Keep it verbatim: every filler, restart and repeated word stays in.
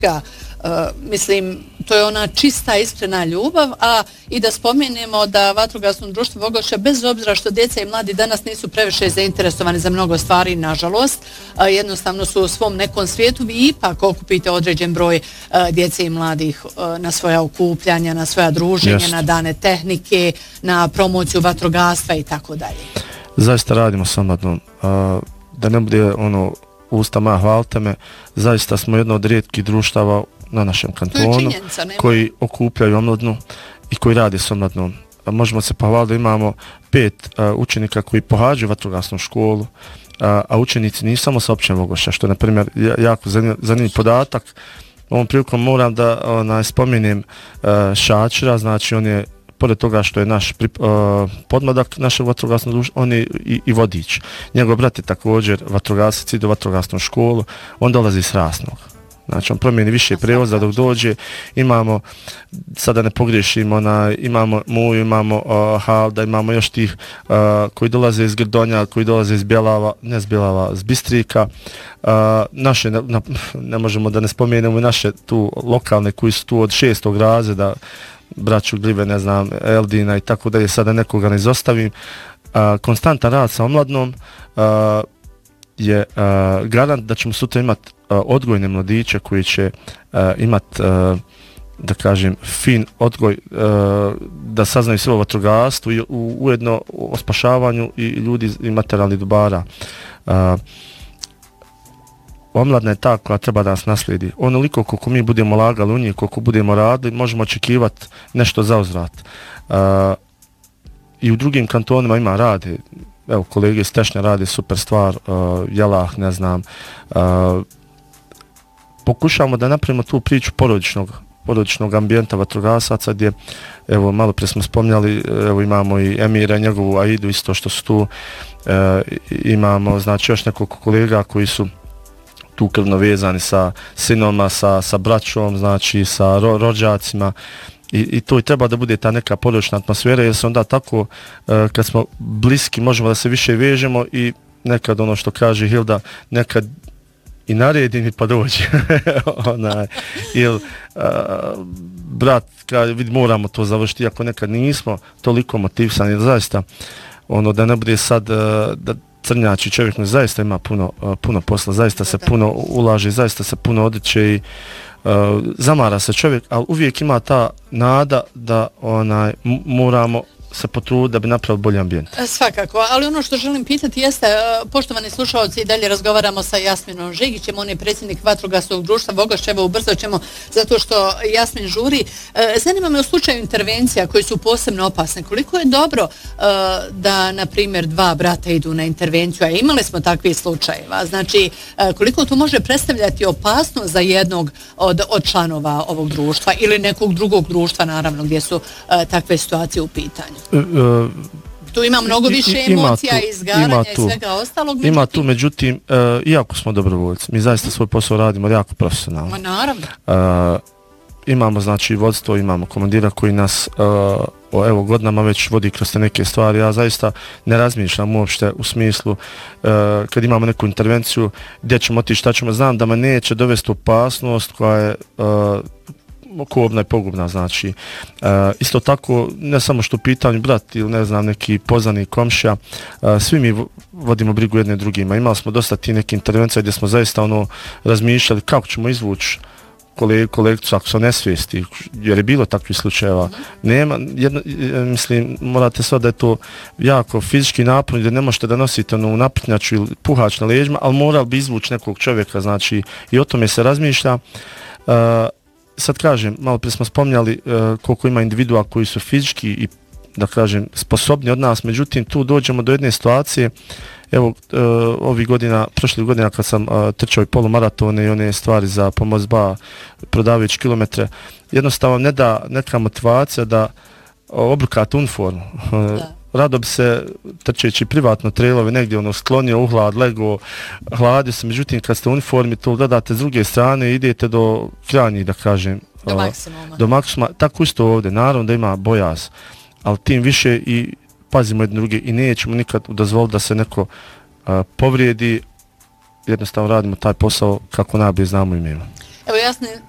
Uh, mislim, to je ona čista iskrena ljubav, a i da spomenemo da vatrogasno društvo Vogošća, bez obzira što djeca i mladi danas nisu previše zainteresovani za mnogo stvari, nažalost, uh, jednostavno su u svom nekom svijetu, vi ipak okupite određen broj uh, djece i mladih uh, na svoja okupljanja, na svoja druženja, Just. na dane tehnike, na promociju vatrogastva i tako dalje. Zaista radimo sa omladnom, uh, da ne bude ono usta ma hvalite me, zaista smo jedno od rijetkih društava na našem kantonu koji okupljaju omladnu i koji rade s omladnom. Možemo se pohvaliti da imamo pet uh, učenika koji pohađaju vatrogasnu školu, uh, a učenici nisu samo sa općine Vogošća, što je na primjer jako zanimljiv podatak. Ovom prilikom moram da onaj, spomenem uh, Šačira, znači on je, pored toga što je naš pri, uh, podmladak našeg vatrogasnog društva, on je i, i vodič. Njegov brat je također vatrogasac, ide u vatrogasnu školu, on dolazi iz Rasnog. Znači on promijeni više prevoza dok dođe, imamo, sada ne pogriješimo, ona, imamo Muju, imamo uh, Halda, imamo još tih uh, koji dolaze iz Grdonja, koji dolaze iz Bjelava, ne iz Bjelava, iz Bistrika. Uh, naše, ne, na, ne možemo da ne spomenemo i naše tu lokalne koji su tu od šestog razreda, braću Glive, ne znam, Eldina i tako dalje, sada nekoga ne izostavim. Uh, konstantan rad sa omladnom uh, je uh, garant da ćemo sutra imati uh, odgojne mladiće koji će uh, imati, uh, da kažem, fin odgoj, uh, da saznaju sve o vatrogastvu i u, ujedno o spašavanju i ljudi i materijalnih dobara. Uh, Omladna je ta koja treba da nas naslijedi. Onoliko koliko mi budemo lagali u njih, koliko budemo radili, možemo očekivati nešto za uzvrat. Uh, I u drugim kantonima ima rade. Evo, kolege iz Tešnja rade super stvar, uh, Jelah, ne znam. Uh, pokušavamo da napravimo tu priču porodičnog, porodičnog ambijenta vatrogasaca gdje, evo, malo prije smo spomnjali, evo imamo i Emira, njegovu Aidu, isto što su tu. Uh, imamo, znači, još nekoliko kolega koji su tu krvno vezani sa sinoma, sa, sa braćom, znači sa ro, rođacima i, i to i treba da bude ta neka porodična atmosfera, jer se onda tako, e, kad smo bliski, možemo da se više vežemo i nekad ono što kaže Hilda, nekad i naredi mi pa dođe. Onaj, ili brat, kada vidi, moramo to završiti, ako nekad nismo toliko motivisani, zaista, ono, da ne bude sad, da crnjači čovjek ne zaista ima puno, uh, puno posla, zaista se puno ulaže, zaista se puno odriče i uh, zamara se čovjek, ali uvijek ima ta nada da onaj, m- moramo se potruditi da bi napravili bolji ambijent. Svakako, ali ono što želim pitati jeste, poštovani slušalci, i dalje razgovaramo sa Jasminom Žigićem, on je predsjednik vatrogasnog društva Vogošća, evo ubrzo ćemo, zato što Jasmin žuri. Zanima me u slučaju intervencija koji su posebno opasne, koliko je dobro da, na primjer, dva brata idu na intervenciju, a imali smo takvih slučajeva, znači koliko to može predstavljati opasnost za jednog od, od članova ovog društva ili nekog drugog društva, naravno, gdje su takve situacije u pitanju. Uh, tu ima mnogo više I, emocija, tu, izgaranja tu, i svega ostalog. Međutim, ima tu, međutim, uh, iako smo dobrovoljci, mi zaista svoj posao radimo jako profesionalno. Ma naravno. Uh, imamo, znači, vodstvo, imamo komandira koji nas, uh, o, evo, godinama već vodi kroz te neke stvari. Ja zaista ne razmišljam uopšte u smislu, uh, kad imamo neku intervenciju, gdje ćemo otići, šta ćemo, znam da me neće dovesti opasnost koja je uh, kobna i pogubna, znači. E, isto tako, ne samo što u pitanju brat ili ne znam, neki poznani komšija, e, svi mi vodimo brigu jedne drugima. Imali smo dosta ti neke intervencije gdje smo zaista ono razmišljali kako ćemo izvući kolegu, kolegicu ako se nesvijesti, jer je bilo takvih slučajeva. Nema, jedno, mislim, morate sve da je to jako fizički napor, gdje ne možete da nosite onu naprtnjaču ili puhač na leđima, ali morali bi izvući nekog čovjeka, znači, i o tome se razmišlja. E, Sad kažem, malo prije smo spomnjali uh, koliko ima individua koji su fizički i, da kažem, sposobni od nas, međutim tu dođemo do jedne situacije, evo, uh, ovih godina, prošlih godina kad sam uh, trčao i polumaratone i one stvari za pomoć ba, prodavajući kilometre, jednostavno ne da neka motivacija da uh, obrukate uniformu. Da. Rado bi se, trčeći privatno trailove, negdje ono sklonio u hlad, lego, hladio se, međutim kad ste u uniformi to gledate s druge strane i idete do krajnjih, da kažem, do maksimuma. Do maksimuma. Tako isto ovdje, naravno da ima bojaz, ali tim više i pazimo jedne druge i nećemo nikad dozvoliti da se neko a, povrijedi, jednostavno radimo taj posao kako najbolje znamo i imamo. Evo, Jasmin,